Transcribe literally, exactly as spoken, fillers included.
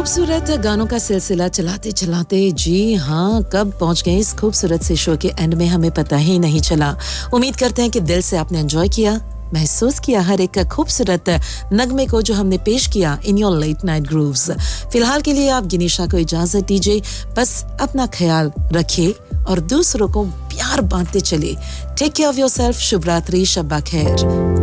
खूबसूरत गानों का सिलसिला चलाते चलाते जी हाँ कब पहुंच गए इस खूबसूरत से शो के एंड में हमें पता ही नहीं चला। उम्मीद करते हैं कि दिल से आपने एंजॉय किया, महसूस किया हर एक खूबसूरत नगमे को जो हमने पेश किया in your let night grooves. फिलहाल के लिए आप गिनीशा को इजाजत दीजिए, बस अपना ख्याल रखिए और दूसरों को प्यार बांटते चलिए। Take care of yourself. शुभ रात्रि, शब्बा खैर।